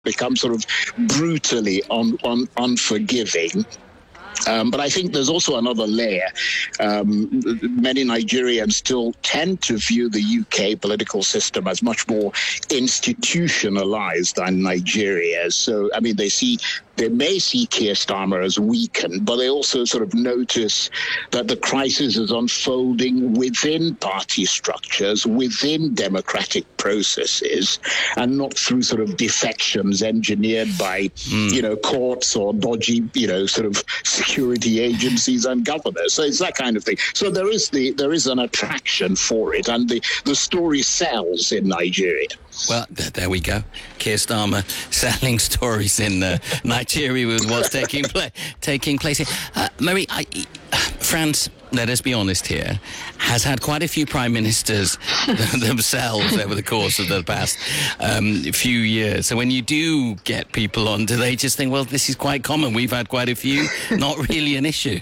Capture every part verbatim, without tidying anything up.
become sort of brutally un, un, unforgiving. Um, but I think there's also another layer. Um, many Nigerians still tend to view the U K political system as much more institutionalized than Nigeria. So, I mean, they see they may see Keir Starmer as weakened, but they also sort of notice that the crisis is unfolding within party structures, within democratic processes, and not through sort of defections engineered by, mm. you know, courts or dodgy, you know, sort of security agencies and governors. So it's that kind of thing. So there is the there is an attraction for it, and the, the story sells in Nigeria. Well, there we go. Keir Starmer selling stories in uh, Nigeria with what's taking, pla- taking place here. Uh, Marie, I, France, let us be honest here, has had quite a few prime ministers themselves over the course of the past um, few years. So when you do get people on, do they just think, well, this is quite common, we've had quite a few, not really an issue?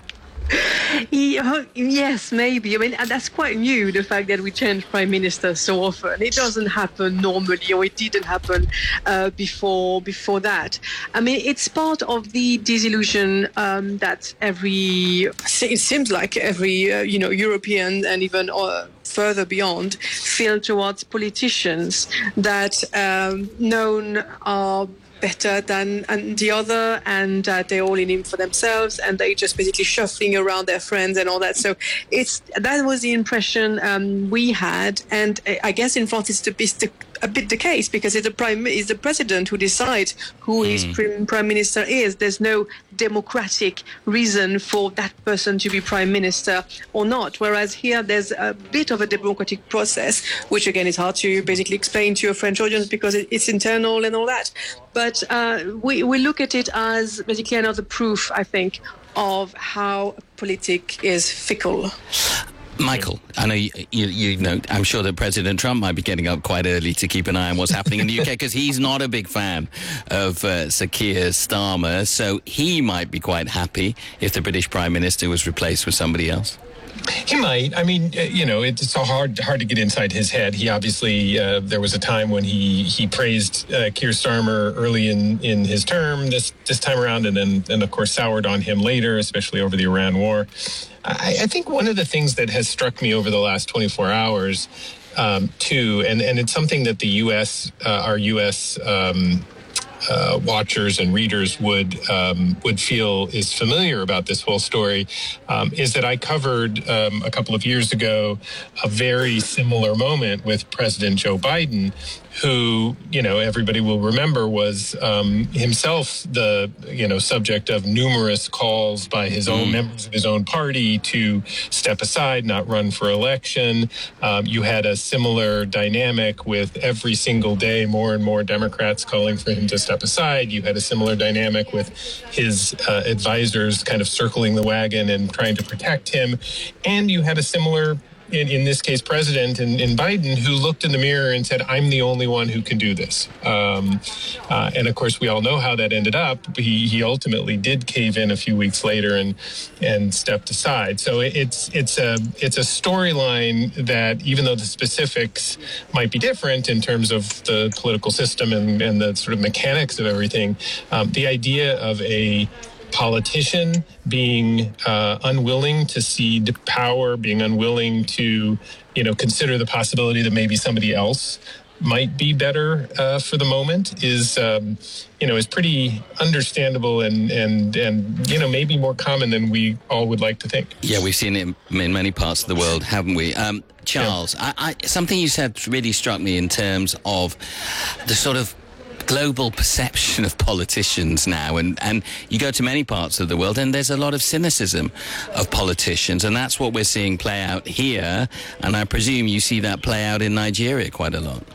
Yeah, yes, maybe. I mean, that's quite new, the fact that we change prime minister so often. It doesn't happen normally, or it didn't happen uh, before before that. I mean, it's part of the disillusion um, that every, it seems like every, uh, you know, European and even uh, further beyond feel towards politicians that um, known are better than and the other, and uh, they're all in it for themselves, and they just basically shuffling around their friends and all that. So it's that was the impression um, we had, and I guess in France it's, the, it's the, a bit the case, because it's the prime, it's the president who decides who mm. his prim, prime minister is. There's no democratic reason for that person to be prime minister or not. Whereas here there's a bit of a democratic process, which again is hard to basically explain to a French audience because it, it's internal and all that. But uh, we, we look at it as basically another proof, I think, of how politics is fickle. Michael, I know you, you, you know, I'm sure that President Trump might be getting up quite early to keep an eye on what's happening in the U K, because he's not a big fan of uh, Sir Keir Starmer, so he might be quite happy if the British Prime Minister was replaced with somebody else. He might. I mean, you know, it's so hard hard to get inside his head. He obviously, uh, there was a time when he he praised uh, Keir Starmer early in, in his term this this time around, and then and of course soured on him later, especially over the Iran war. I, I think one of the things that has struck me over the last twenty-four hours, um, too, and, and it's something that the U S, uh, our U S um, Uh, watchers and readers would um, would feel is familiar about this whole story, um, is that I covered um, a couple of years ago a very similar moment with President Joe Biden, who, you know, everybody will remember was um, himself the, you know, subject of numerous calls by his own members of his own party to step aside, not run for election. Um, you had a similar dynamic with every single day more and more Democrats calling for him to step aside. You had a similar dynamic with his uh, advisors kind of circling the wagon and trying to protect him. And you had a similar In, in this case, president in, in Biden, who looked in the mirror and said, I'm the only one who can do this. Um, uh, and of course, we all know how that ended up. He, he ultimately did cave in a few weeks later and and stepped aside. So it's it's a it's a storyline that, even though the specifics might be different in terms of the political system and, and the sort of mechanics of everything, um, the idea of a politician being uh, unwilling to cede power, being unwilling to, you know, consider the possibility that maybe somebody else might be better uh, for the moment is, um, you know, is pretty understandable and, and, and, you know, maybe more common than we all would like to think. Yeah, we've seen it in many parts of the world, haven't we? Um, Charles, yeah. I, I, something you said really struck me in terms of the sort of global perception of politicians now, and, and you go to many parts of the world and there's a lot of cynicism of politicians, and that's what we're seeing play out here, and I presume you see that play out in Nigeria quite a lot.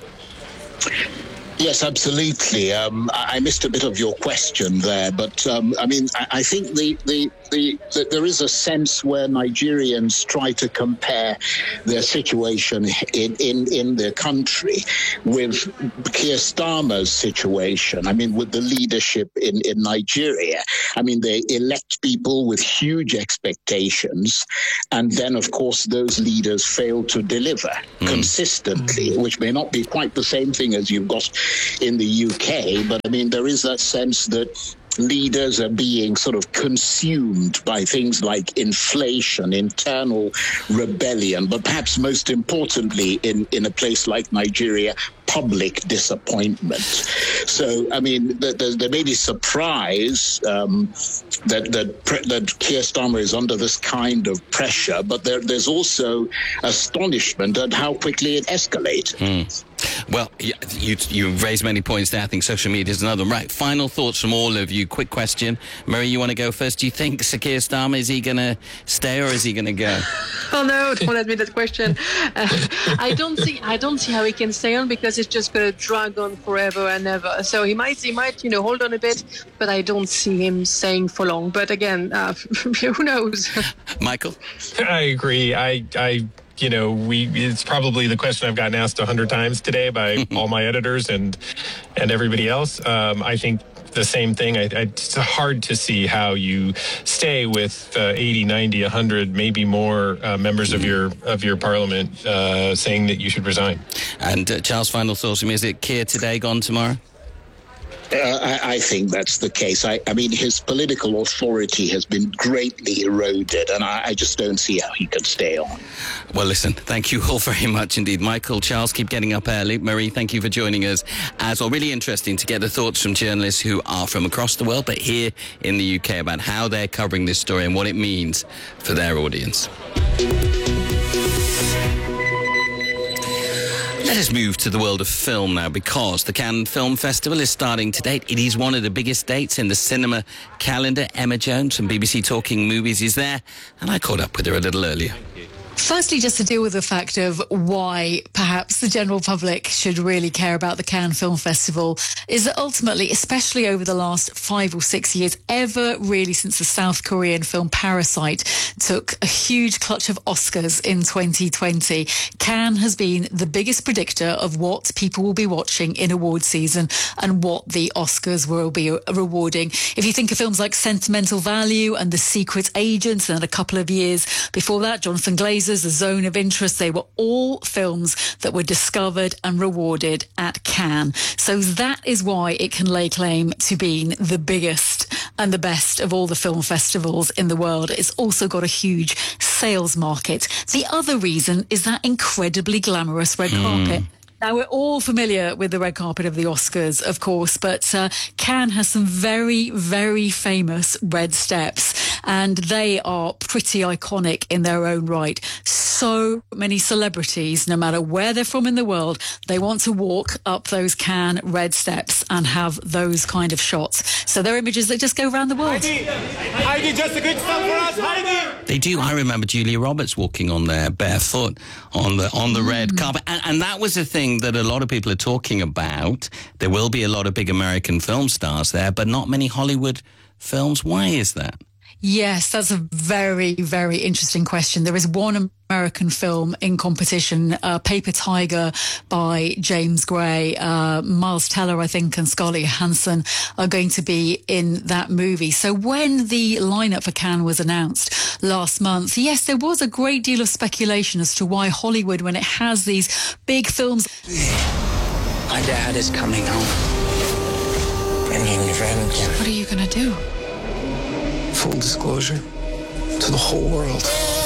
Yes, absolutely. Um, I missed a bit of your question there, but um, I mean, I, I think the, the the, the there is a sense where Nigerians try to compare their situation in, in, in their country with Keir Starmer's situation. I mean, with the leadership in, in Nigeria. I mean, they elect people with huge expectations, and then, of course, those leaders fail to deliver mm. consistently, mm. which may not be quite the same thing as you've got in the U K, but I mean, there is that sense that leaders are being sort of consumed by things like inflation, internal rebellion, but perhaps most importantly, in, in a place like Nigeria, public disappointment. So, I mean, there, there may be surprise um, that that that Keir Starmer is under this kind of pressure, but there, there's also astonishment at how quickly it escalates. Mm. Well, you, you raised many points there. I think social media is another one. Right, final thoughts from all of you. Quick question. Murray, you want to go first? Do you think Sir Keir Starmer, is he going to stay or is he going to go? Oh, no, don't ask me that question. Uh, I don't see I don't see how he can stay on, because it's just going to drag on forever and ever. So he might, he might, you know, hold on a bit, but I don't see him staying for long. But again, uh, who knows? Michael? I agree. I... I... You know, we it's probably the question I've gotten asked a hundred times today by all my editors and and everybody else. Um, I think the same thing. I, I, it's hard to see how you stay with uh, eighty, ninety, one hundred, maybe more uh, members of your of your parliament uh, saying that you should resign. And uh, Charles, final thoughts from you. Is it Keir today, gone tomorrow? Uh, I, I think that's the case. I, I mean, his political authority has been greatly eroded, and I, I just don't see how he can stay on. Well, listen, thank you all very much indeed. Michael, Charles, keep getting up early. Marie, thank you for joining us as well. Really interesting to get the thoughts from journalists who are from across the world, but here in the U K, about how they're covering this story and what it means for their audience. Let us move to the world of film now, because the Cannes Film Festival is starting today. It is one of the biggest dates in the cinema calendar. Emma Jones from B B C Talking Movies is there, and I caught up with her a little earlier. Firstly, just to deal with the fact of why perhaps the general public should really care about the Cannes Film Festival, is that ultimately, especially over the last five or six years, ever really since the South Korean film Parasite took a huge clutch of Oscars in twenty twenty, Cannes has been the biggest predictor of what people will be watching in award season and what the Oscars will be rewarding. If you think of films like Sentimental Value and The Secret Agent, and a couple of years before that, Jonathan Glazer's The Zone of Interest, they were all films that were discovered and rewarded at Cannes. So that is why it can lay claim to being the biggest and the best of all the film festivals in the world. It's also got a huge sales market. The other reason is that incredibly glamorous red mm. carpet. Now, we're all familiar with the red carpet of the Oscars, of course, but uh, Cannes has some very, very famous red steps, and they are pretty iconic in their own right. So many celebrities, no matter where they're from in the world, they want to walk up those Cannes red steps and have those kind of shots. So they're images that just go around the world. Heidi, Heidi, just a good stuff for us, Heidi! They do. I remember Julia Roberts walking on there barefoot on the on the mm. red carpet, and, and that was the thing that a lot of people are talking about. There will be a lot of big American film stars there, but not many Hollywood films. Why is that? Yes, that's a very, very interesting question. There is one American film in competition, uh, Paper Tiger by James Gray. Uh, Miles Teller, I think, and Scarlett Johansson are going to be in that movie. So when the lineup for Cannes was announced last month, yes, there was a great deal of speculation as to why Hollywood, when it has these big films... My dad is coming home. Bringing revenge. What are you going to do? Full disclosure to the whole world.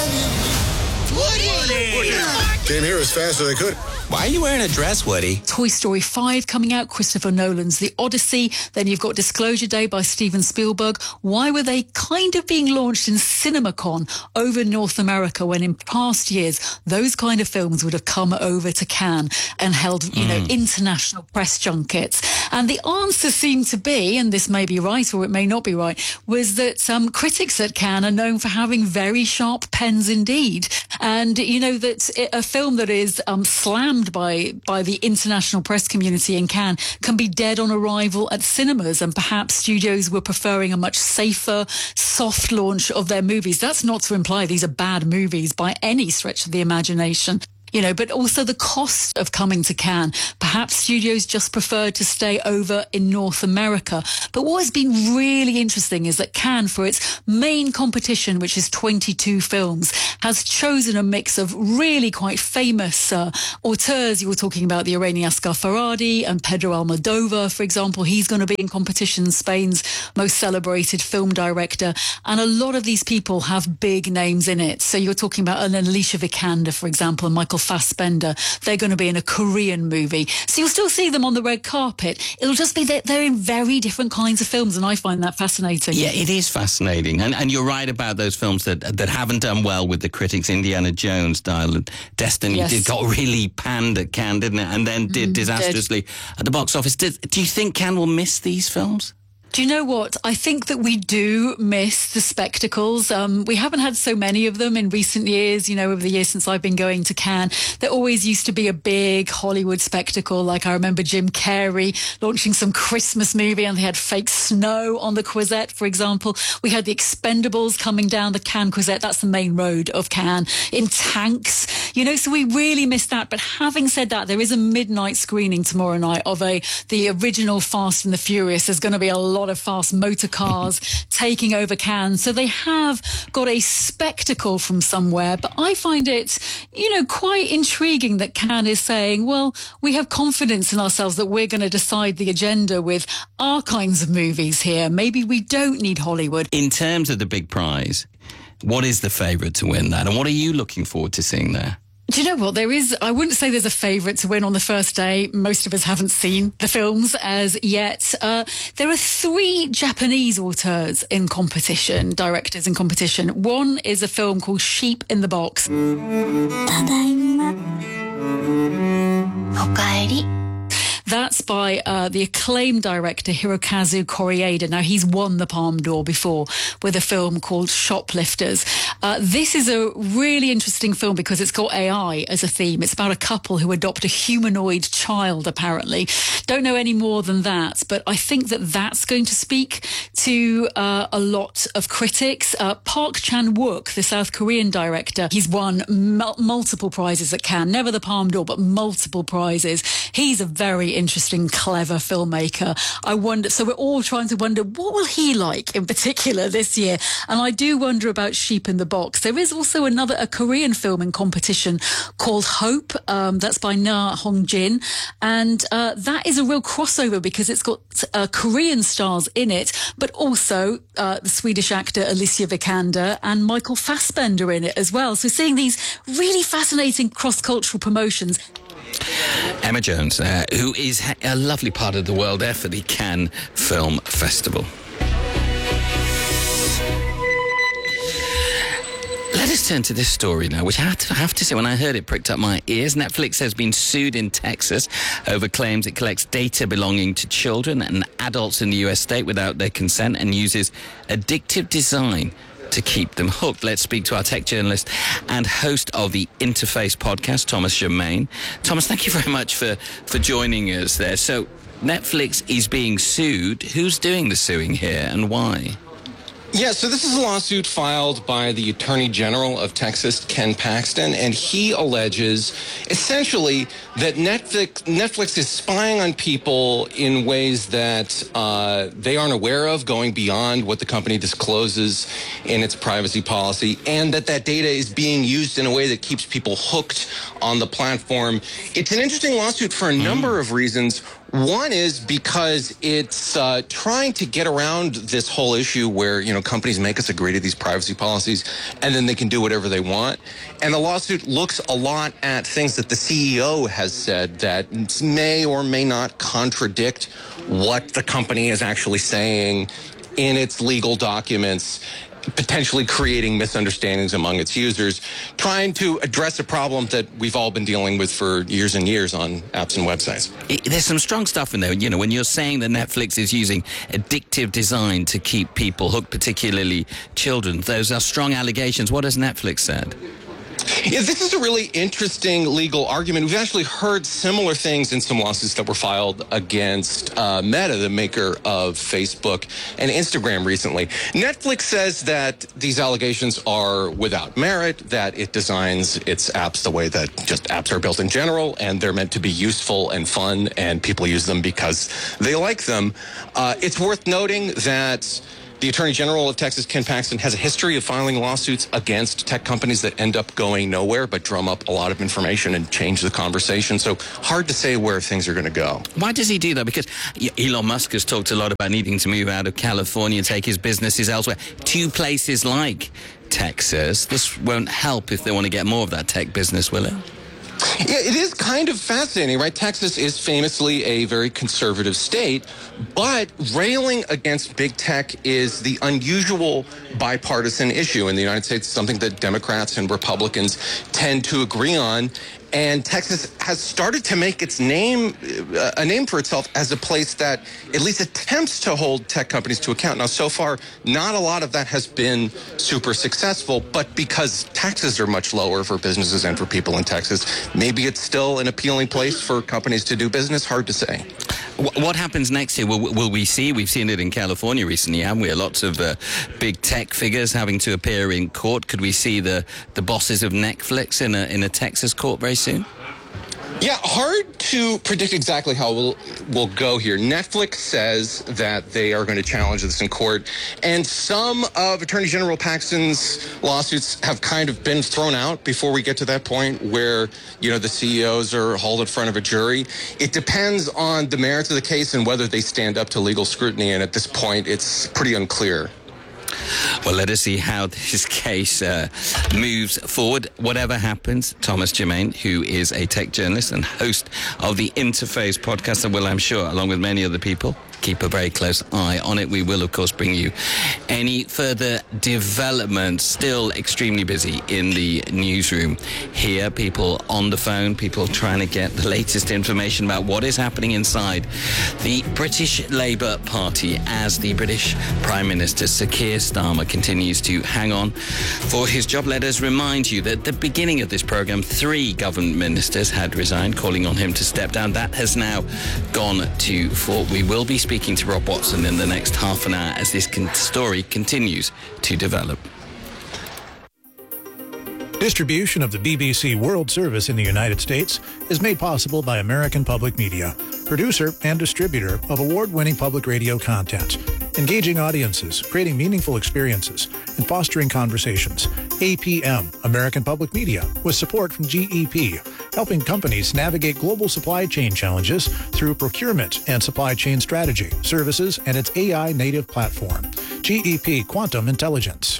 Woody! Came here as fast as I could. Why are you wearing a dress, Woody? Toy Story five coming out, Christopher Nolan's The Odyssey. Then you've got Disclosure Day by Steven Spielberg. Why were they kind of being launched in CinemaCon over North America, when in past years those kind of films would have come over to Cannes and held, you mm. know, international press junkets? And the answer seemed to be, and this may be right or it may not be right, was that um, critics at Cannes are known for having very sharp pens indeed. And, you know, that a film that is um, slammed slammed by, by the international press community in Cannes, can be dead on arrival at cinemas, and perhaps studios were preferring a much safer, soft launch of their movies. That's not to imply these are bad movies by any stretch of the imagination. You know, but also the cost of coming to Cannes. Perhaps studios just preferred to stay over in North America. But what has been really interesting is that Cannes, for its main competition, which is twenty-two films, has chosen a mix of really quite famous uh, auteurs. You were talking about the Iranian Asghar Farhadi and Pedro Almodovar, for example. He's going to be in competition, Spain's most celebrated film director. And a lot of these people have big names in it. So you're talking about an Alicia Vikander, for example, and Michael Fassbender. They're going to be in a Korean movie. So you'll still see them on the red carpet. It'll just be that they're in very different kinds of films, and I find that fascinating. Yeah, it is fascinating. And and you're right about those films that that haven't done well with the critics. Indiana Jones, Dial of Destiny, Yes. it got really panned at Cannes, didn't it? And then did Mm, disastrously did. at the box office. Did, do you think Cannes will miss these films? Do you know what? I think that we do miss the spectacles. Um, we haven't had so many of them in recent years, you know, over the years since I've been going to Cannes. There always used to be a big Hollywood spectacle. Like I remember Jim Carrey launching some Christmas movie and they had fake snow on the Croisette, for example. We had the Expendables coming down the Cannes Croisette. That's the main road of Cannes, in tanks, you know, so we really missed that. But having said that, there is a midnight screening tomorrow night of a the original Fast and the Furious. There's going to be a lot of fast motor cars taking over Cannes. So they have got a spectacle from somewhere. But I find it, you know, quite intriguing that Cannes is saying, well, we have confidence in ourselves that we're going to decide the agenda with our kinds of movies here. Maybe we don't need Hollywood. In terms of the big prize, what is the favourite to win that? And what are you looking forward to seeing there? Do you know what? There is, I wouldn't say there's a favourite to win on the first day. Most of us haven't seen the films as yet. Uh, there are three Japanese auteurs in competition, directors in competition. One is a film called Sheep in the Box. That's by uh, the acclaimed director Hirokazu Koreeda. Now, he's won the Palme d'Or before with a film called Shoplifters. Uh, this is a really interesting film because it's got A I as a theme. It's about a couple who adopt a humanoid child, apparently. Don't know any more than that, but I think that that's going to speak to uh, a lot of critics. Uh, Park Chan-wook, the South Korean director, he's won mul- multiple prizes at Cannes, never the Palme d'Or, but multiple prizes. He's a very interesting, clever filmmaker. I wonder, so we're all trying to wonder, what will he like in particular this year? And I do wonder about Sheep in the Box. There is also another, a Korean film in competition called Hope. Um, that's by Na Hong-jin. And uh, that is a real crossover because it's got uh, Korean stars in it, but also uh, the Swedish actor Alicia Vikander and Michael Fassbender in it as well. So seeing these really fascinating cross-cultural promotions. Emma Jones, uh, who is a lovely part of the world there for the Cannes Film Festival. Let us turn to this story now, which I have, to, I have to say, when I heard it, pricked up my ears. Netflix has been sued in Texas over claims it collects data belonging to children and adults in the U S state without their consent and uses addictive design to keep them hooked. Let's speak to our tech journalist and host of the Interface podcast, Thomas Germain. Thomas, thank you very much for, for joining us there. So Netflix is being sued. Who's doing the suing here and why? Yeah, so this is a lawsuit filed by the Attorney General of Texas, Ken Paxton, and he alleges essentially that Netflix, Netflix is spying on people in ways that uh, they aren't aware of, going beyond what the company discloses in its privacy policy, and that that data is being used in a way that keeps people hooked on the platform. It's an interesting lawsuit for a number of reasons. One is because it's uh, trying to get around this whole issue where, you know, companies make us agree to these privacy policies and then they can do whatever they want. And the lawsuit looks a lot at things that the C E O has said that may or may not contradict what the company is actually saying in its legal documents, potentially creating misunderstandings among its users, trying to address a problem that we've all been dealing with for years and years on apps and websites. It, there's some strong stuff in there. You know, when you're saying that Netflix is using addictive design to keep people hooked, particularly children, those are strong allegations. What has Netflix said? Yeah, this is a really interesting legal argument. We've actually heard similar things in some lawsuits that were filed against uh, Meta, the maker of Facebook and Instagram recently. Netflix says that these allegations are without merit, that it designs its apps the way that just apps are built in general, and they're meant to be useful and fun, and people use them because they like them. Uh, it's worth noting that the Attorney General of Texas, Ken Paxton, has a history of filing lawsuits against tech companies that end up going nowhere but drum up a lot of information and change the conversation. So hard to say where things are going to go. Why does he do that? Because Elon Musk has talked a lot about needing to move out of California, take his businesses elsewhere to places like Texas. This won't help if they want to get more of that tech business, will it? Yeah, it is kind of fascinating, right? Texas is famously a very conservative state, but railing against big tech is the unusual bipartisan issue in the United States, something that Democrats and Republicans tend to agree on. And Texas has started to make its name, uh, a name for itself as a place that at least attempts to hold tech companies to account. Now, so far, not a lot of that has been super successful, but because taxes are much lower for businesses and for people in Texas, maybe it's still an appealing place for companies to do business. Hard to say. What happens next year? Will, will we see? We've seen it in California recently, haven't we? Lots of uh, big tech figures having to appear in court. Could we see the, the bosses of Netflix in a in a Texas court very soon? Yeah, hard to predict exactly how we'll, we'll go here. Netflix says that they are going to challenge this in court, and some of Attorney General Paxton's lawsuits have kind of been thrown out before we get to that point where, you know, the C E Os are hauled in front of a jury. It depends on the merits of the case and whether they stand up to legal scrutiny, and at this point, it's pretty unclear. Well, let us see how this case uh, moves forward. Whatever happens, Thomas Germain, who is a tech journalist and host of the Interface podcast, and will, I'm sure, along with many other people, keep a very close eye on it. We will, of course, bring you any further developments. Still extremely busy in the newsroom here. People on the phone, people trying to get the latest information about what is happening inside the British Labour Party as the British Prime Minister, Sir Keir Starmer, continues to hang on for his job. Let us remind you that at the beginning of this programme, three government ministers had resigned, calling on him to step down. That has now gone to four. We will be speaking to Rob Watson in the next half an hour as this con- story continues to develop. Distribution of the B B C World Service in the United States is made possible by American Public Media, producer and distributor of award-winning public radio content, engaging audiences, creating meaningful experiences, and fostering conversations. A P M, American Public Media, with support from G E P, helping companies navigate global supply chain challenges through procurement and supply chain strategy, services, and its A I-native platform. G E P Quantum Intelligence.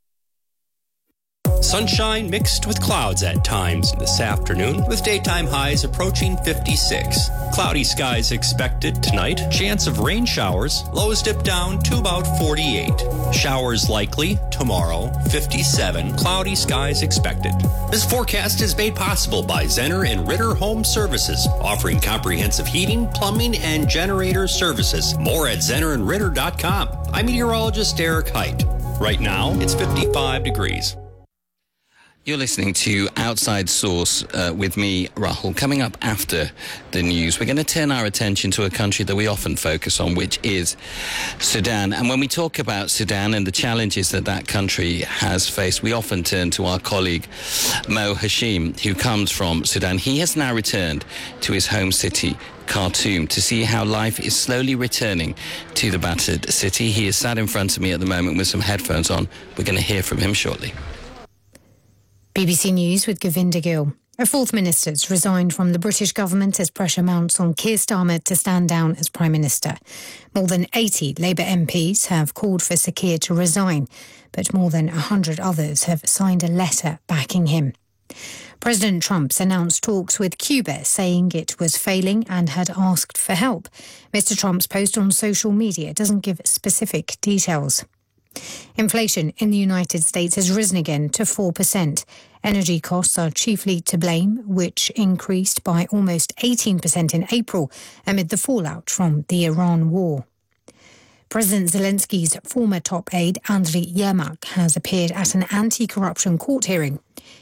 Sunshine mixed with clouds at times this afternoon, with daytime highs approaching fifty-six. Cloudy skies expected tonight. Chance of rain showers. Lows dip down to about forty-eight. Showers likely tomorrow, fifty-seven. Cloudy skies expected. This forecast is made possible by Zenner and Ritter Home Services, offering comprehensive heating, plumbing, and generator services. More at zenner and ritter dot com. I'm meteorologist Eric Height. Right now, it's fifty-five degrees. You're listening to Outside Source uh, with me, Rahul. Coming up after the news, we're going to turn our attention to a country that we often focus on, which is Sudan. And when we talk about Sudan and the challenges that that country has faced, we often turn to our colleague, Mo Hashim, who comes from Sudan. He has now returned to his home city, Khartoum, to see how life is slowly returning to the battered city. He is sat in front of me at the moment with some headphones on. We're going to hear from him shortly. B B C News with Govinda Gill. A fourth minister's resigned from the British government as pressure mounts on Keir Starmer to stand down as Prime Minister. More than eighty Labour M Ps have called for Sir Keir to resign, but more than one hundred others have signed a letter backing him. President Trump's announced talks with Cuba, saying it was failing and had asked for help. Mister Trump's post on social media doesn't give specific details. Inflation in the United States has risen again to four percent. Energy costs are chiefly to blame, which increased by almost eighteen percent in April amid the fallout from the Iran war. President Zelensky's former top aide, Andriy Yermak, has appeared at an anti-corruption court hearing.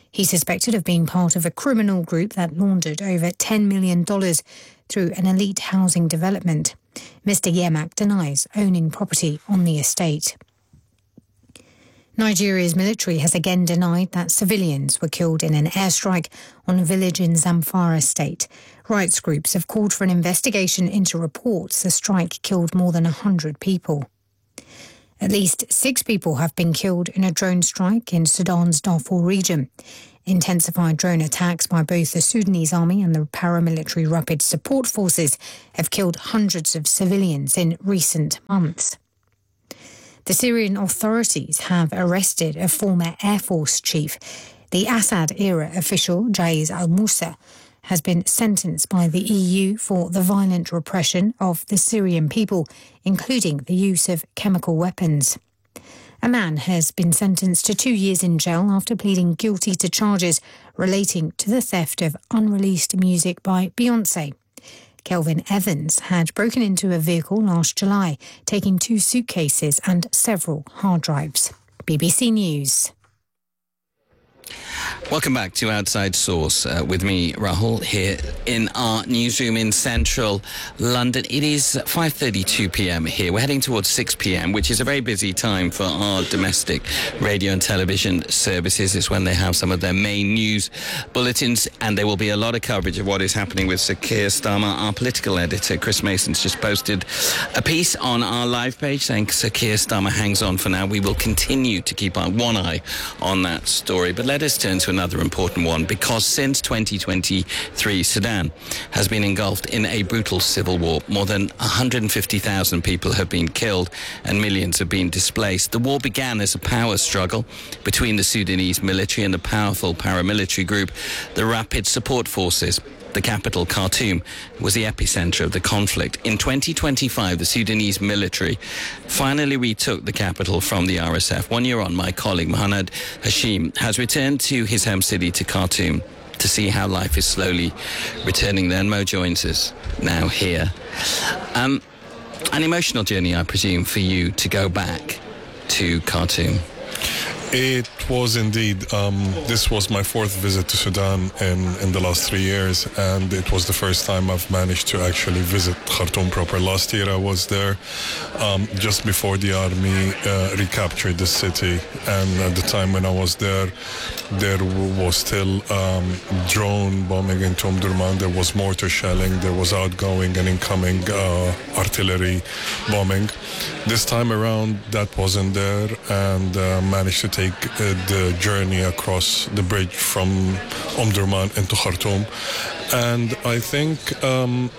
He's suspected of being part of a criminal group that laundered over ten million dollars through an elite housing development. Mister Yemak denies owning property on the estate. Nigeria's military has again denied that civilians were killed in an airstrike on a village in Zamfara state. Rights groups have called for an investigation into reports the strike killed more than one hundred people. At least six people have been killed in a drone strike in Sudan's Darfur region. Intensified drone attacks by both the Sudanese army and the paramilitary rapid support forces have killed hundreds of civilians in recent months. The Syrian authorities have arrested a former Air Force chief. The Assad-era official, Jaiz al-Musa, has been sentenced by the E U for the violent repression of the Syrian people, including the use of chemical weapons. A man has been sentenced to two years in jail after pleading guilty to charges relating to the theft of unreleased music by Beyoncé. Kelvin Evans had broken into a vehicle last July, taking two suitcases and several hard drives. B B C News. Welcome back to Outside Source uh, with me, Rahul, here in our newsroom in central London. It is five thirty-two p.m. here. We're heading towards six p.m., which is a very busy time for our domestic radio and television services. It's when they have some of their main news bulletins, and there will be a lot of coverage of what is happening with Sir Keir Starmer. Our political editor, Chris Mason's just posted a piece on our live page saying Sir Keir Starmer hangs on for now. We will continue to keep our one eye on that story. But let us turn to another important one, because since twenty twenty-three, Sudan has been engulfed in a brutal civil war. More than one hundred fifty thousand people have been killed and millions have been displaced. The war began as a power struggle between the Sudanese military and the powerful paramilitary group, the Rapid Support Forces. The capital, Khartoum, was the epicenter of the conflict. In twenty twenty-five, the Sudanese military finally retook the capital from the R S F. One year on, my colleague Mohamed Hashim has returned to his home city, to Khartoum, to see how life is slowly returning there. And Mo joins us now here. Um, an emotional journey, I presume, for you to go back to Khartoum. It was indeed. Um, this was my fourth visit to Sudan in, in the last three years, and it was the first time I've managed to actually visit Khartoum proper. Last year I was there um, just before the army uh, recaptured the city, and at the time when I was there, there was still um, drone bombing into Omdurman, there was mortar shelling, there was outgoing and incoming uh, artillery bombing. This time around that wasn't there, and uh, managed to take uh, the journey across the bridge from Omdurman into Khartoum. And I think um,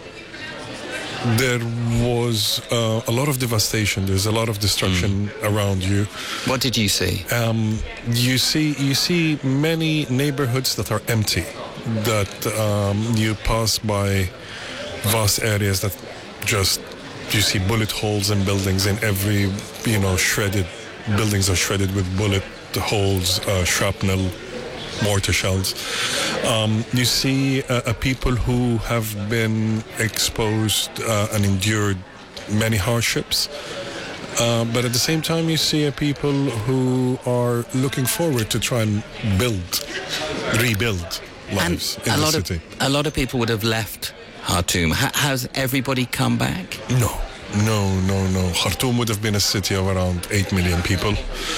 there was uh, a lot of devastation. There's a lot of destruction mm. around you. What did you see? Um, you see, you see many neighborhoods that are empty, that um, you pass by vast areas that just, you see bullet holes in buildings in every, you know, shredded, buildings are shredded with bullet holes, uh, shrapnel, mortar shells. Um, you see uh, uh, people who have been exposed uh, and endured many hardships. Uh, but at the same time, you see uh, people who are looking forward to try and build, rebuild lives and in a the lot city. Of, a lot of people would have left Khartoum. H- has everybody come back? No, no, no, no. Khartoum would have been a city of around eight million people.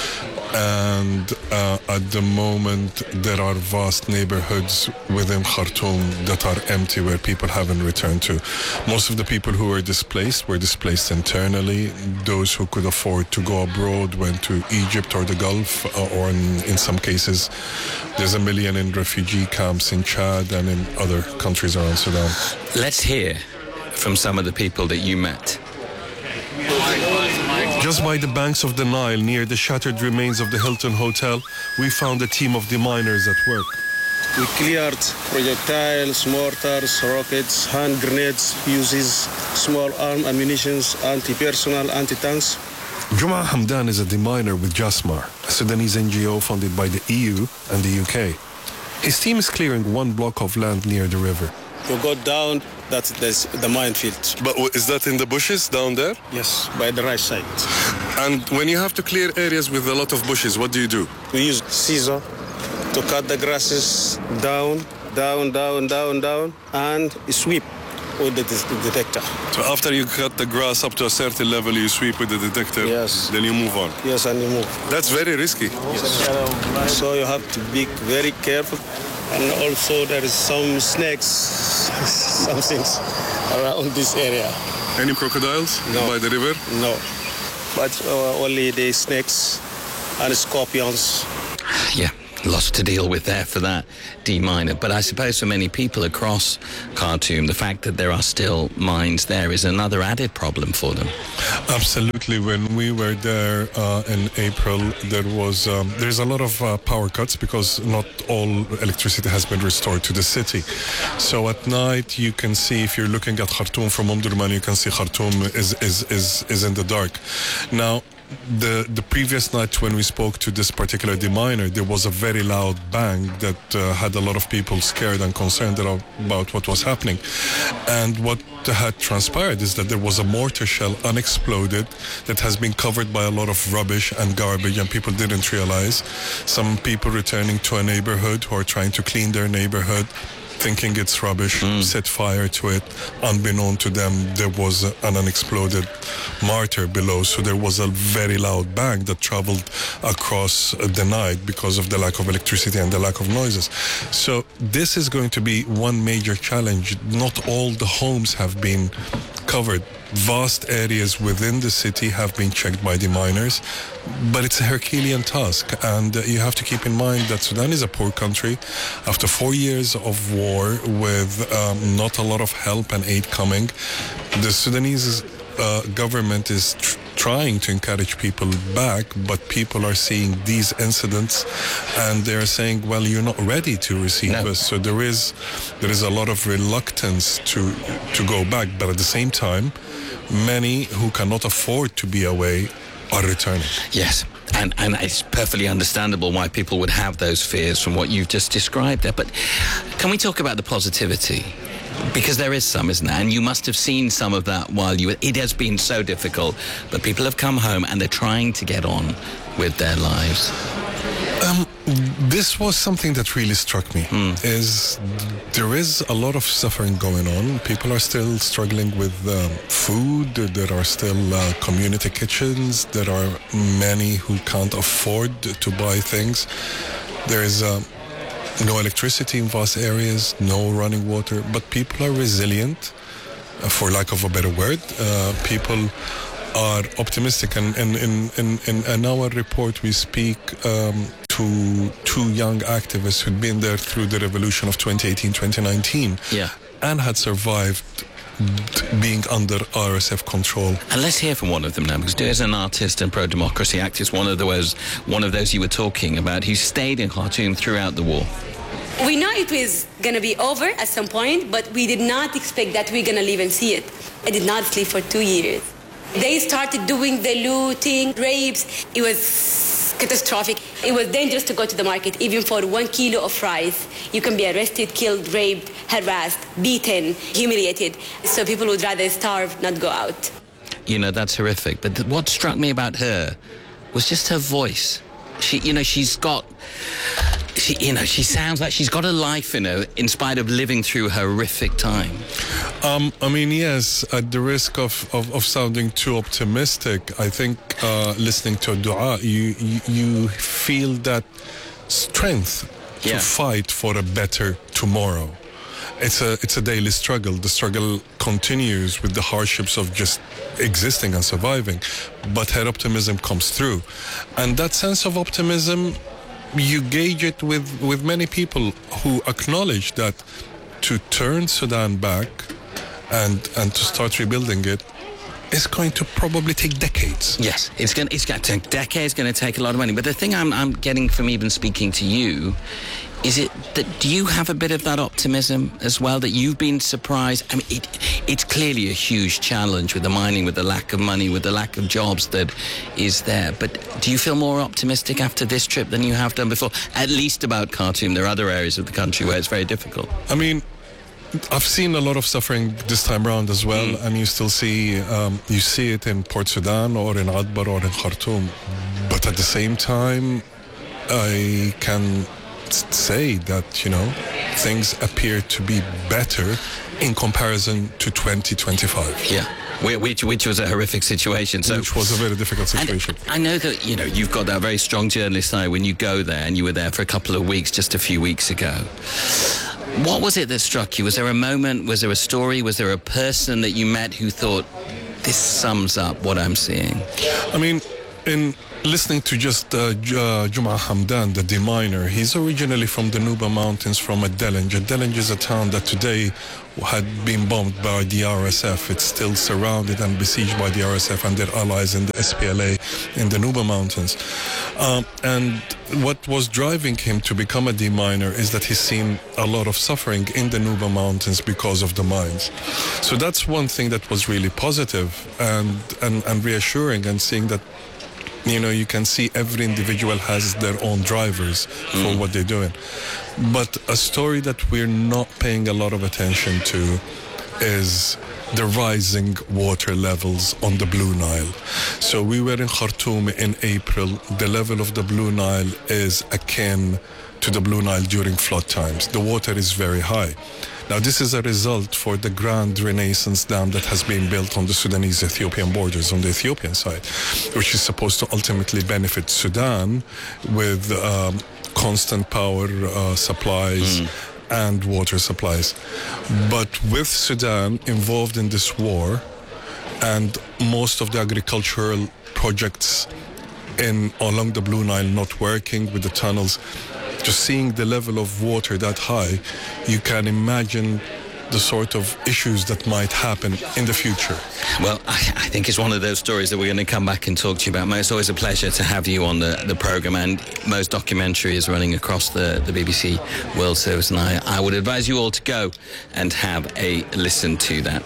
And uh, at the moment, there are vast neighborhoods within Khartoum that are empty, where people haven't returned to. Most of the people who were displaced were displaced internally. Those who could afford to go abroad went to Egypt or the Gulf, uh, or in, in some cases, there's a million in refugee camps in Chad and in other countries around Sudan. Let's hear from some of the people that you met. Just by the banks of the Nile, near the shattered remains of the Hilton Hotel, we found a team of deminers at work. We cleared projectiles, mortars, rockets, hand grenades, fuses, small arm ammunition, anti-personnel, anti-tanks. Juma Hamdan is a deminer with Jasmar, a Sudanese N G O funded by the E U and the U K. His team is clearing one block of land near the river. We got down, that's the minefield. But is that in the bushes down there? Yes, by the right side. And when you have to clear areas with a lot of bushes, what do you do? We use scissor, to cut the grasses down, down, down, down, down, and sweep with the de- detector. So after you cut the grass up to a certain level, you sweep with the detector. Yes. Then you move on. Yes, and you move. That's very risky. Yes. So you have to be very careful. And also there is some snakes, some things around this area. Any crocodiles no. by the river? No. But uh, only the snakes and scorpions. Yeah. Lots to deal with there for that deminer. But I suppose for many people across Khartoum, the fact that there are still mines there is another added problem for them. Absolutely. When we were there uh, in April, there was um, there's a lot of uh, power cuts because not all electricity has been restored to the city. So at night, you can see, if you're looking at Khartoum from Omdurman, you can see Khartoum is, is, is, is in the dark. Now, The the previous night when we spoke to this particular deminer, there was a very loud bang that uh, had a lot of people scared and concerned about what was happening. And what had transpired is that there was a mortar shell unexploded that has been covered by a lot of rubbish and garbage, and people didn't realize. Some people returning to a neighborhood who are trying to clean their neighborhood, thinking it's rubbish, mm. set fire to it. Unbeknown to them, there was a, an unexploded mortar below. So there was a very loud bang that traveled across the night because of the lack of electricity and the lack of noises. So this is going to be one major challenge. Not all the homes have been covered. Vast areas within the city have been checked by the miners, but it's a Herculean task. And uh, you have to keep in mind that Sudan is a poor country. After four years of war with um, not a lot of help and aid coming, the Sudanese uh, government is tr- trying to encourage people back, but people are seeing these incidents and they're saying, well, you're not ready to receive no. us. So there is there is a lot of reluctance to to go back, but at the same time, many who cannot afford to be away are returning. Yes, and, and it's perfectly understandable why people would have those fears from what you've just described there. But can we talk about the positivity? Because there is some, isn't there? And you must have seen some of that while you... It has been so difficult, but people have come home and they're trying to get on with their lives. Um, this was something that really struck me, mm. is there is a lot of suffering going on. People are still struggling with um, food. There are still uh, community kitchens. There are many who can't afford to buy things. There is uh, no electricity in vast areas, no running water, but people are resilient, uh, for lack of a better word. Uh, people are optimistic, and in, in, in, in, in our report we speak um, to two young activists who'd been there through the revolution of twenty eighteen twenty nineteen yeah. and had survived being under R S F control. And let's hear from one of them now, because as an artist and pro-democracy activist, one of those one of those you were talking about, who stayed in Khartoum throughout the war. We know it was going to be over at some point, but we did not expect that we're going to live and see it. I did not sleep for two years. They started doing the looting, rapes. It was catastrophic. It was dangerous to go to the market. Even for one kilo of rice, you can be arrested, killed, raped, harassed, beaten, humiliated. So people would rather starve, not go out. You know, that's horrific. But th- what struck me about her was just her voice. She, you know, she's got... She, you know, she sounds like she's got a life in her, in spite of living through a horrific time. Um, I mean, yes, at the risk of, of, of sounding too optimistic, I think uh, listening to Dua, you, you, you feel that strength yeah. to fight for a better tomorrow. It's a it's a daily struggle. The struggle continues with the hardships of just existing and surviving, but her optimism comes through. And that sense of optimism, you gauge it with, with many people who acknowledge that to turn Sudan back and and to start rebuilding it is going to probably take decades. Yes, it's going it's going to take decades, going to take a lot of money. But the thing I'm I'm getting from even speaking to you is it that do you have a bit of that optimism as well, that you've been surprised? I mean, it, it's clearly a huge challenge with the mining, with the lack of money, with the lack of jobs that is there. But do you feel more optimistic after this trip than you have done before? At least about Khartoum. There are other areas of the country where it's very difficult. I mean, I've seen a lot of suffering this time around as well, mm. and you still see um, you see it in Port Sudan or in Adbar or in Khartoum. But at the same time, I can say that, you know, things appear to be better in comparison to twenty twenty-five. Yeah. Which, which was a horrific situation. So, which was a very difficult situation. I know that, you know, you've got that very strong journalist eye when you go there, and you were there for a couple of weeks just a few weeks ago. What was it that struck you? Was there a moment, was there a story, was there a person that you met who thought, this sums up what I'm seeing? I mean, in listening to just uh, Juma Hamdan, the deminer, he's originally from the Nuba Mountains, from Adelanj. Adelanj is a town that today had been bombed by the R S F. It's still surrounded and besieged by the R S F and their allies in the S P L A in the Nuba Mountains. Um, and what was driving him to become a deminer is that he's seen a lot of suffering in the Nuba Mountains because of the mines. So that's one thing that was really positive and, and, and reassuring, and seeing that, you know, you can see every individual has their own drivers for mm. what they're doing. But a story that we're not paying a lot of attention to is the rising water levels on the Blue Nile. So we were in Khartoum in April. The level of the Blue Nile is akin to the Blue Nile during flood times. The water is very high. Now, this is a result for the Grand Renaissance Dam that has been built on the Sudanese-Ethiopian borders on the Ethiopian side, which is supposed to ultimately benefit Sudan with um, constant power uh, supplies mm. and water supplies. But with Sudan involved in this war, and most of the agricultural projects in along the Blue Nile not working with the tunnels, just seeing the level of water that high, you can imagine the sort of issues that might happen in the future. Well, I, I think it's one of those stories that we're going to come back and talk to you about. Mo, it's always a pleasure to have you on the, the programme, and Mo's documentary is running across the, the B B C World Service, and I, I would advise you all to go and have a listen to that.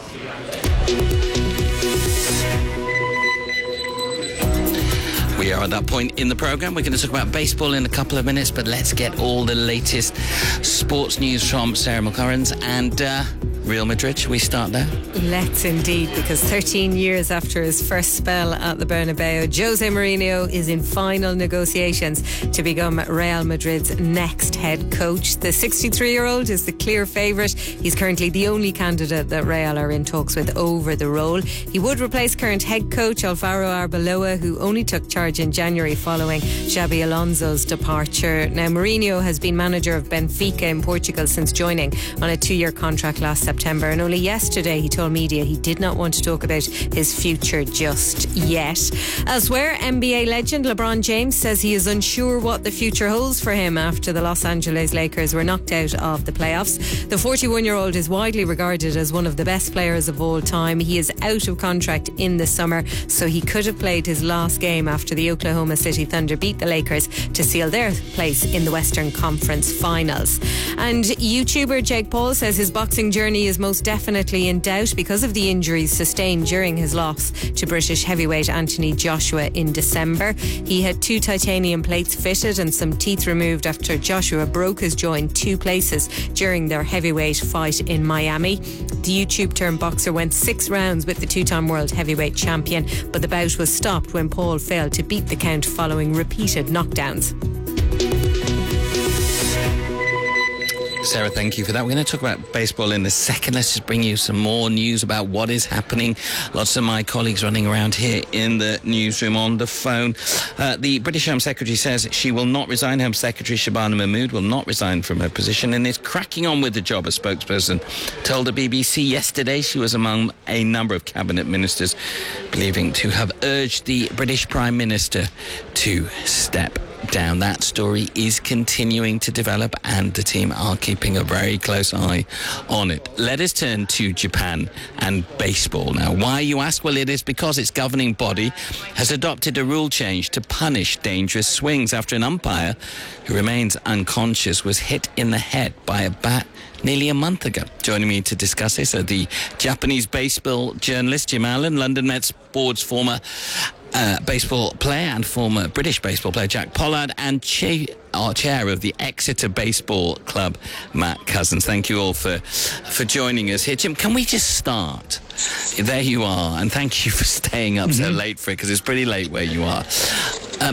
We are at that point in the programme. We're going to talk about baseball in a couple of minutes, but let's get all the latest sports news from Sarah McLaurins and uh, Real Madrid. Shall we start there? Let's indeed, because thirteen years after his first spell at the Bernabeu, Jose Mourinho is in final negotiations to become Real Madrid's next head coach. The sixty-three-year-old is the clear favourite. He's currently the only candidate that Real are in talks with over the role. He would replace current head coach Alvaro Arbeloa, who only took charge in January following Xabi Alonso's departure. Now, Mourinho has been manager of Benfica in Portugal since joining on a two-year contract last September, and only yesterday he told media he did not want to talk about his future just yet. Elsewhere, N B A legend LeBron James says he is unsure what the future holds for him after the Los Angeles Lakers were knocked out of the playoffs. The forty-one-year-old is widely regarded as one of the best players of all time. He is out of contract in the summer, so he could have played his last game after the Oklahoma City Thunder beat the Lakers to seal their place in the Western Conference Finals. And YouTuber Jake Paul says his boxing journey is most definitely in doubt because of the injuries sustained during his loss to British heavyweight Anthony Joshua in December. He had two titanium plates fitted and some teeth removed after Joshua broke his jaw in two places during their heavyweight fight in Miami. The YouTube-turned boxer went six rounds with the two-time world heavyweight champion, but the bout was stopped when Paul failed to beat the count following repeated knockdowns. Sarah, thank you for that. We're going to talk about baseball in a second. Let's just bring you some more news about what is happening. Lots of my colleagues running around here in the newsroom on the phone. Uh, the British Home Secretary says she will not resign. Home Secretary Shabana Mahmood will not resign from her position and is cracking on with the job. A spokesperson told the B B C yesterday she was among a number of cabinet ministers believing to have urged the British Prime Minister to step down. That story is continuing to develop and the team are keeping a very close eye on it. Let us turn to Japan and baseball now. Why, you ask? Well, it is because its governing body has adopted a rule change to punish dangerous swings after an umpire who remains unconscious was hit in the head by a bat nearly a month ago. Joining me to discuss this are the Japanese baseball journalist Jim Allen, London Mets board's former Uh, baseball player and former British baseball player Jack Pollard, and cha- our chair of the Exeter Baseball Club, Matt Cousins. Thank you all for for joining us here. Jim, can we just start? There you are, and thank you for staying up mm-hmm. so late for it, because it's pretty late where you are. Um,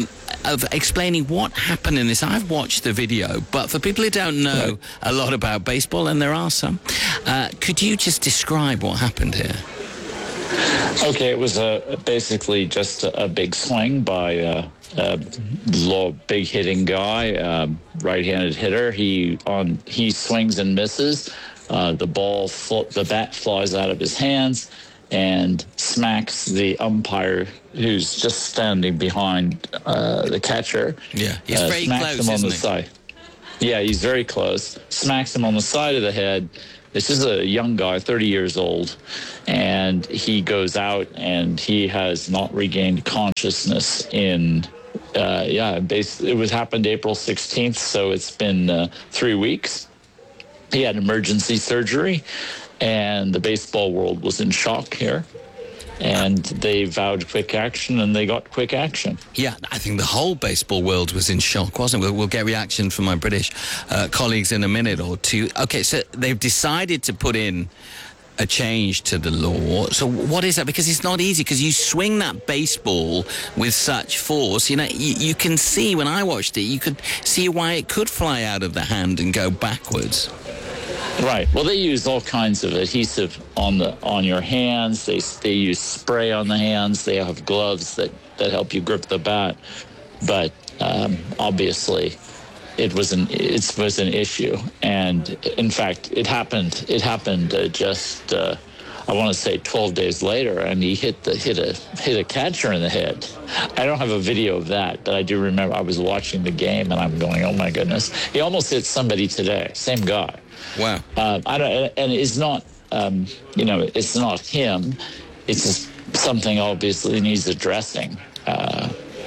of explaining what happened in this. I've watched the video, but for people who don't know a lot about baseball, and there are some, uh, could you just describe what happened here? Okay, it was a, basically just a, a big swing by a, a low, big hitting guy, um, right-handed hitter. He on he swings and misses. Uh, the ball, fl- the bat flies out of his hands and smacks the umpire, who's just standing behind uh, the catcher. Yeah, he's uh, very smacks close, him on isn't the he? side. Yeah, he's very close. Smacks him on the side of the head. This is a young guy, thirty years old, and he goes out and he has not regained consciousness in, uh, yeah, basically, it was happened April sixteenth, so it's been uh, three weeks. He had emergency surgery, and the baseball world was in shock here. And they vowed quick action, and they got quick action. Yeah, I think the whole baseball world was in shock, wasn't it? We'll, we'll get reaction from my British uh, colleagues in a minute or two. Okay, so they've decided to put in a change to the law. So what is that? Because it's not easy, because you swing that baseball with such force. You know, you, you can see, when I watched it, you could see why it could fly out of the hand and go backwards. Right. Well, they use all kinds of adhesive on the on your hands. They they use spray on the hands. They have gloves that, that help you grip the bat. But um, obviously, it was an it was an issue. And in fact, it happened. It happened uh, just uh, I want to say twelve days later, and he hit the hit a hit a catcher in the head. I don't have a video of that, but I do remember I was watching the game, and I'm going, oh my goodness, he almost hit somebody today. Same guy. Wow. Uh, I don't, and it's not, um, you know, it's not him. It's just something obviously needs addressing. Uh,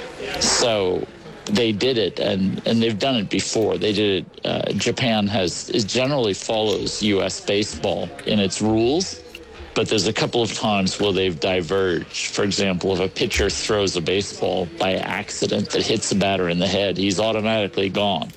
so they did it, and, and they've done it before. They did it. Uh, Japan has it generally follows U S baseball in its rules, but there's a couple of times where they've diverged. For example, if a pitcher throws a baseball by accident that hits the batter in the head, he's automatically gone.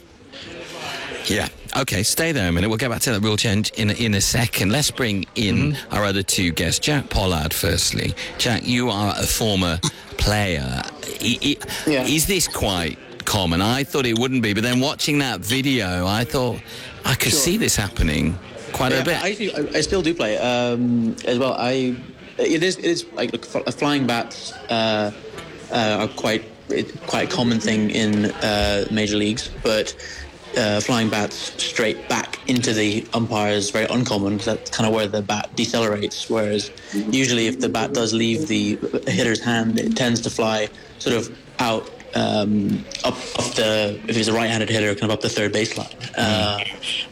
Yeah. Okay, stay there a minute. We'll get back to that rule change in, in a second. Let's bring in mm-hmm. our other two guests. Jack Pollard, firstly. Jack, you are a former player. I, I, yeah. Is this quite common? I thought it wouldn't be, but then watching that video, I thought I could sure. see this happening quite yeah, a bit. I, I still do play um, as well. I it is it is like look, flying bats uh, uh, are quite quite a common thing in uh, major leagues, but. Uh, flying bats straight back into the umpire is very uncommon. That's kind of where the bat decelerates, whereas usually if the bat does leave the hitter's hand, it tends to fly sort of out um, up, up the, if he's a right-handed hitter, kind of up the third baseline. Uh,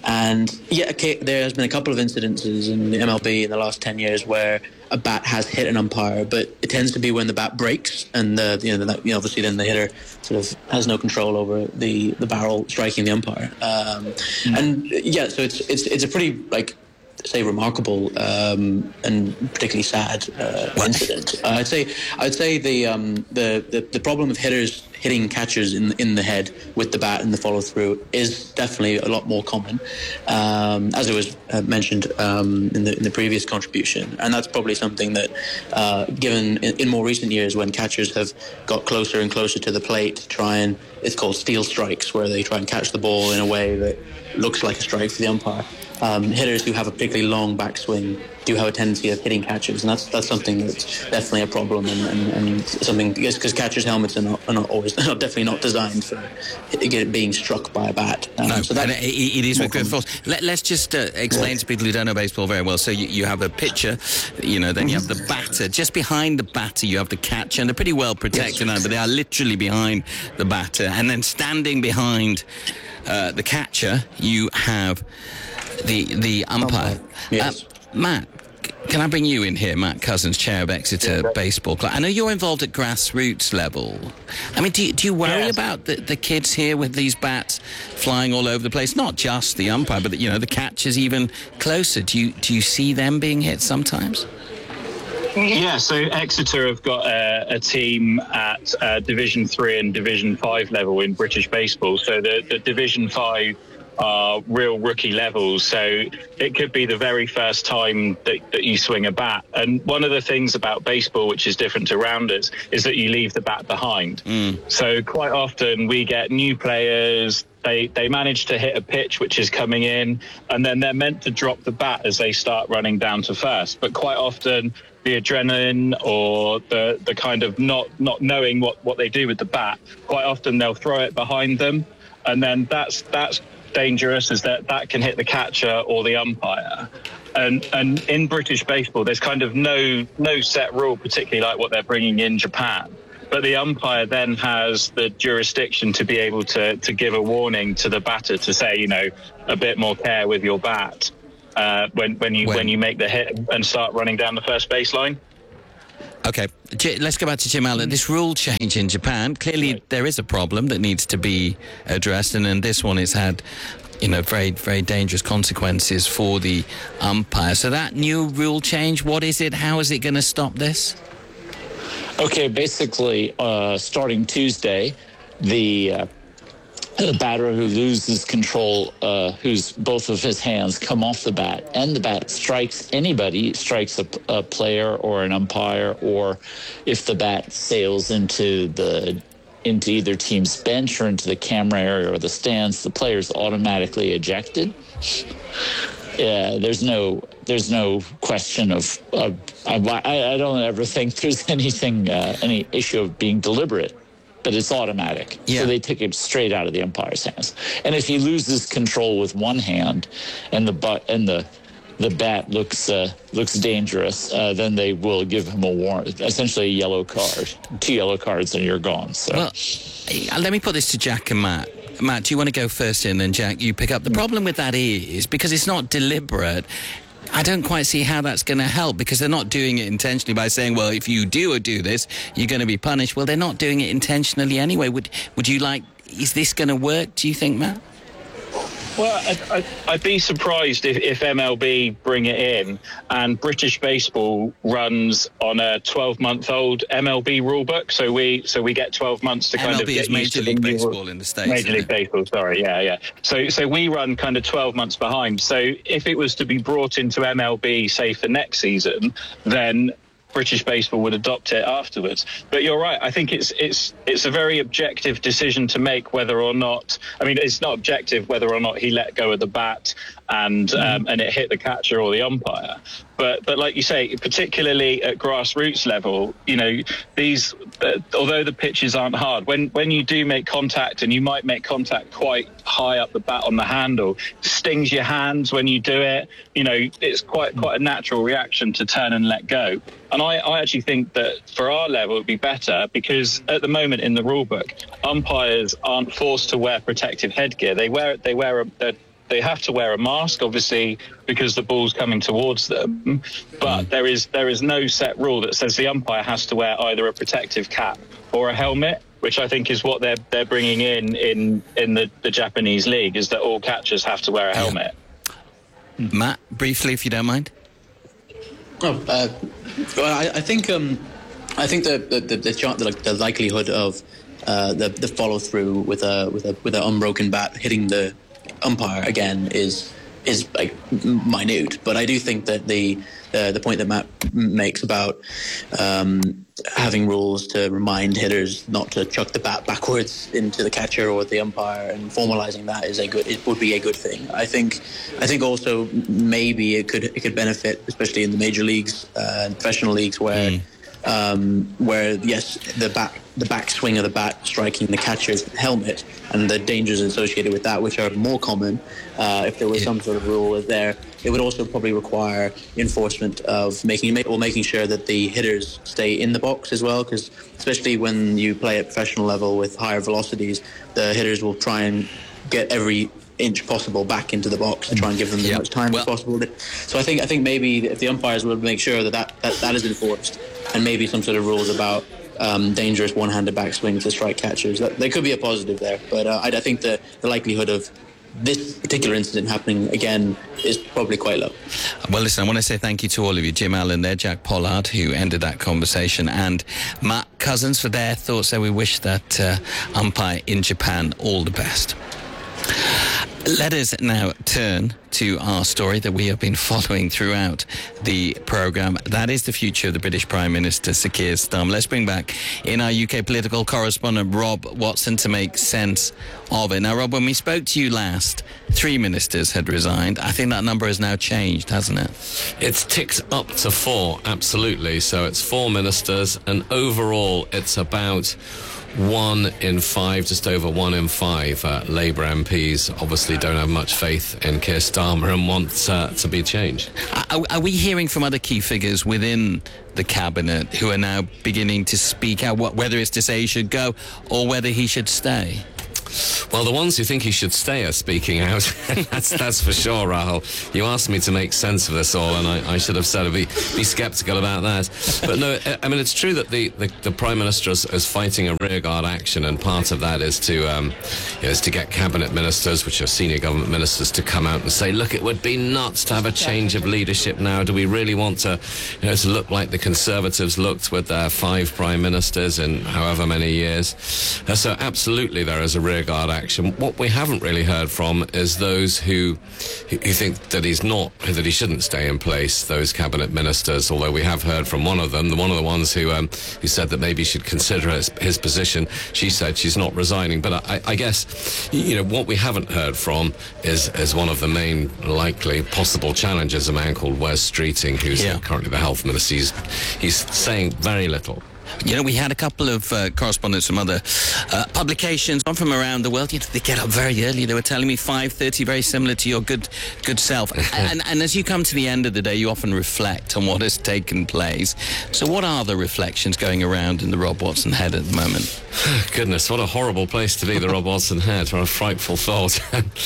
and yeah, okay, there has been a couple of incidences in the M L B in the last ten years where a bat has hit an umpire, but it tends to be when the bat breaks, and the, you know, the, you know, obviously then the hitter sort of has no control over the, the barrel striking the umpire. Um, mm-hmm. And yeah, so it's it's it's a pretty like say remarkable um, and particularly sad uh, incident. Uh, I'd say I'd say the, um, the the the problem of hitters hitting catchers in in the head with the bat and the follow through is definitely a lot more common, um, as it was uh, mentioned um, in the in the previous contribution, and that's probably something that, uh, given in, in more recent years when catchers have got closer and closer to the plate to try and it's called steal strikes, where they try and catch the ball in a way that looks like a strike for the umpire. Um, hitters who have a particularly long backswing do have a tendency of hitting catchers, and that's that's something that's definitely a problem, and, and, and something because catchers' helmets are not, are not always, are definitely not designed for it being struck by a bat. Um, no, so that it, it is with good force. Let, let's just uh, explain yeah. to people who don't know baseball very well. So you, you have a pitcher, you know, then mm-hmm. you have the batter. Just behind the batter, you have the catcher, and they're pretty well protected yes. now, but they are literally behind the batter, and then standing behind uh, the catcher, you have the the umpire. Yes. Uh, Matt, can I bring you in here, Matt Cousins, chair of Exeter yeah. Baseball Club? I know you're involved at grassroots level. I mean, do you, do you worry yes. about the, the kids here with these bats flying all over the place? Not just the umpire, but, the, you know, the catchers even closer. Do you, do you see them being hit sometimes? Yeah, so Exeter have got a, a team at uh, Division three and Division five level in British baseball. So the, the Division five are real rookie levels. So it could be the very first time that, that you swing a bat. And one of the things about baseball, which is different to rounders, is that you leave the bat behind. Mm. So quite often we get new players, they, they manage to hit a pitch which is coming in, and then they're meant to drop the bat as they start running down to first. But quite often the adrenaline or the, the kind of not, not knowing what, what they do with the bat, quite often they'll throw it behind them. And then that's that's dangerous, is that that can hit the catcher or the umpire. And and in British baseball, there's kind of no no set rule, particularly like what they're bringing in Japan. But the umpire then has the jurisdiction to be able to, to give a warning to the batter to say, you know, a bit more care with your bat uh, when, when, you, when. when you make the hit and start running down the first baseline. Okay, let's go back to Jim Allen. This rule change in Japan, clearly right. there is a problem that needs to be addressed, and then this one has had, you know, very, very dangerous consequences for the umpire. So that new rule change, what is it? How is it going to stop this? Okay, basically, uh, starting Tuesday, the... Uh, The batter who loses control, uh, whose both of his hands come off the bat, and the bat strikes anybody, strikes a, a player or an umpire, or if the bat sails into the into either team's bench or into the camera area or the stands, the player's automatically ejected. Yeah, there's no there's no question of. Uh, I, I don't ever think there's anything uh, any issue of being deliberate. But it's automatic. Yeah. So they took it straight out of the umpire's hands. And if he loses control with one hand, and the butt and the the bat looks uh, looks dangerous, uh, then they will give him a warrant, essentially a yellow card, two yellow cards, and you're gone. So, well, let me put this to Jack and Matt. Matt, do you want to go first in, and Jack, you pick up? The problem with that is because it's not deliberate. I don't quite see how that's going to help, because they're not doing it intentionally by saying, well, if you do or do this, you're going to be punished. Well, they're not doing it intentionally anyway. Would would you like, is this going to work, do you think, Matt? Well, I'd, I'd, I'd be surprised if, if M L B bring it in, and British baseball runs on a twelve-month-old M L B rulebook. So we so we get twelve months to kind M L B of get is used Major to League the Baseball in the States. Major League Baseball, sorry, yeah, yeah. So so we run kind of twelve months behind. So if it was to be brought into M L B, say for next season, then British baseball would adopt it afterwards. But you're right. I think it's it's it's a very objective decision to make whether or not. I mean, it's not objective whether or not he let go of the bat and um, and it hit the catcher or the umpire. But but like you say, particularly at grassroots level, you know, these uh, although the pitches aren't hard, when when you do make contact, and you might make contact quite high up the bat on the handle, stings your hands when you do it. You know, it's quite quite a natural reaction to turn and let go. And I, I actually think that for our level, it would be better, because at the moment in the rule book, umpires aren't forced to wear protective headgear. They wear they wear a they have to wear a mask, obviously, because the ball's coming towards them. But mm. there is there is no set rule that says the umpire has to wear either a protective cap or a helmet, which I think is what they're they're bringing in in, in the, the Japanese league, is that all catchers have to wear a helmet. Yeah. Matt, briefly, if you don't mind. Oh, uh, well, I, I think um, I think the the the, the, the likelihood of uh, the the follow through with a with a with an unbroken bat hitting the umpire again is is like minute, but I do think that the uh, the point that Matt makes about um, having rules to remind hitters not to chuck the bat backwards into the catcher or the umpire, and formalizing that is a good it would be a good thing. I think I think also maybe it could it could benefit, especially in the major leagues uh, and professional leagues, where mm. um, where yes the back the backswing of the bat striking the catcher's helmet and the dangers associated with that, which are more common. Uh, if there was some sort of rule there, it would also probably require enforcement of making or making sure that the hitters stay in the box as well, because especially when you play at professional level with higher velocities, the hitters will try and get every inch possible back into the box to try and give them as yep. much time well, as possible. So I think I think maybe if the umpires would make sure that that, that that is enforced, and maybe some sort of rules about Um, dangerous one-handed backswing to strike catchers. That, there could be a positive there, but uh, I, I think the, the likelihood of this particular incident happening again is probably quite low. Well, listen, I want to say thank you to all of you. Jim Allen there, Jack Pollard, who ended that conversation, and Matt Cousins for their thoughts. So we wish that uh, umpire in Japan all the best. Let us now turn to our story that we have been following throughout the programme. That is the future of the British Prime Minister, Sir Keir Starmer. Let's bring back in our U K political correspondent, Rob Watson, to make sense of it. Now, Rob, when we spoke to you last, three ministers had resigned. I think that number has now changed, hasn't it? It's ticked up to four, absolutely. So it's four ministers, and overall it's about one in five, just over one in five uh, Labour M Ps obviously don't have much faith in Keir Starmer and want uh, to be changed. Are, are we hearing from other key figures within the cabinet who are now beginning to speak out, what, whether it's to say he should go or whether he should stay? Well, the ones who think he should stay are speaking out. that's that's for sure, Rahul. You asked me to make sense of this all, and I, I should have said be be sceptical about that. But no, I mean, it's true that the, the, the Prime Minister is, is fighting a rearguard action, and part of that is to um, you know, is to get cabinet ministers, which are senior government ministers, to come out and say, look, it would be nuts to have a change of leadership now. Do we really want to, you know, to look like the Conservatives looked with their five prime ministers in however many years? Uh, so absolutely, there is a rearguard action. What we haven't really heard from is those who who think that he's not, that he shouldn't stay in place, those cabinet ministers, although we have heard from one of them, the one of the ones who um, who said that maybe he should consider his, his position. She said she's not resigning. But I, I guess, you know, what we haven't heard from is, is one of the main likely possible challengers, a man called Wes Streeting, who's yeah. currently the health minister. He's, he's saying very little. You know, we had a couple of uh, correspondents from other uh, publications, one from around the world. You know, they get up very early. They were telling me five thirty, very similar to your good good self. and, and as you come to the end of the day, you often reflect on what has taken place. So what are the reflections going around in the Rob Watson head at the moment? Goodness, what a horrible place to be, the Rob Watson head. What a frightful thought.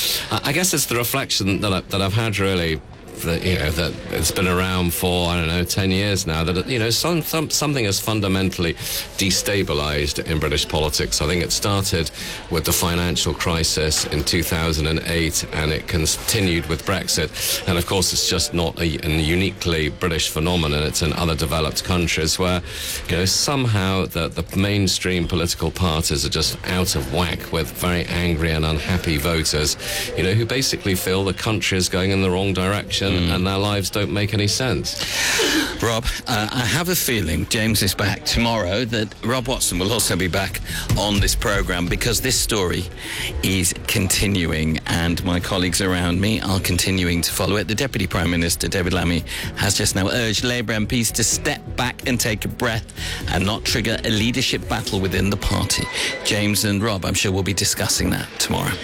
I guess it's the reflection that, I, that I've had really, that, you know, that it's been around for, I don't know, ten years now, that, you know, some, some, something has fundamentally destabilised in British politics. I think it started with the financial crisis in two thousand eight, and it continued with Brexit. And of course, it's just not a, a uniquely British phenomenon. It's in other developed countries where, you know, somehow the, the mainstream political parties are just out of whack with very angry and unhappy voters, you know, who basically feel the country is going in the wrong direction. Mm. And their lives don't make any sense. Rob, uh, I have a feeling James is back tomorrow, that Rob Watson will also be back on this programme, because this story is continuing and my colleagues around me are continuing to follow it. The Deputy Prime Minister, David Lammy, has just now urged Labour M Ps to step back and take a breath and not trigger a leadership battle within the party. James and Rob, I'm sure we'll be discussing that tomorrow.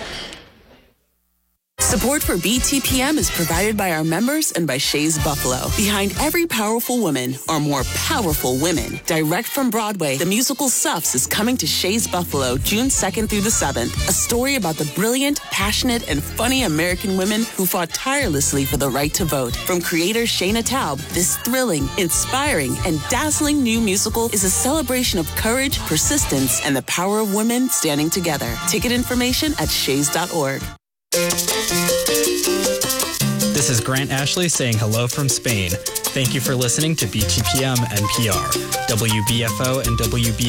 Support for B T P M is provided by our members and by Shays Buffalo. Behind every powerful woman are more powerful women. Direct from Broadway, the musical Suffs is coming to Shays Buffalo June second through the seventh. A story about the brilliant, passionate, and funny American women who fought tirelessly for the right to vote. From creator Shayna Taub, this thrilling, inspiring, and dazzling new musical is a celebration of courage, persistence, and the power of women standing together. Ticket information at shays dot org. This is Grant Ashley saying hello from Spain. Thank you for listening to B T P M N P R, W B F O and W B